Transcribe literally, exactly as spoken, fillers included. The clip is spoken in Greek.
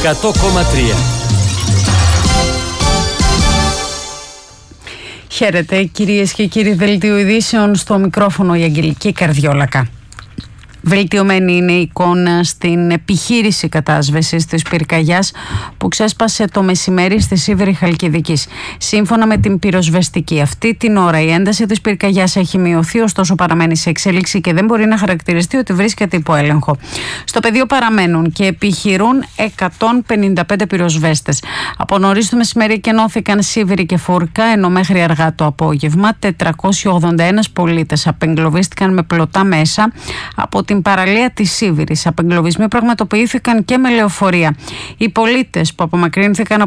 εκατό κόμμα τρία. Χαίρετε κυρίες και κύριοι, δελτίο ειδήσεων, στο μικρόφωνο η Αγγελική Καρδιόλακα. Βελτιωμένη είναι η εικόνα στην επιχείρηση κατάσβεσης της πυρκαγιάς που ξέσπασε το μεσημέρι στη Σίβηρη Χαλκιδικής. Σύμφωνα με την πυροσβεστική, αυτή την ώρα η ένταση της πυρκαγιάς έχει μειωθεί, ωστόσο παραμένει σε εξέλιξη και δεν μπορεί να χαρακτηριστεί ότι βρίσκεται υπό έλεγχο. Στο πεδίο παραμένουν και επιχειρούν εκατόν πενήντα πέντε πυροσβέστες. Από νωρίς το μεσημέρι εκενώθηκαν Σίβηρη και Φούρκα, ενώ μέχρι αργά το απόγευμα τετρακόσιοι ογδόντα ένα πολίτες απεγκλωβίστηκαν με πλωτά μέσα από την παραλία της Σίβηρης. Απεγκλωβισμοί πραγματοποιήθηκαν και με λεωφορεία. Οι πολίτες που απομακρύνθηκαν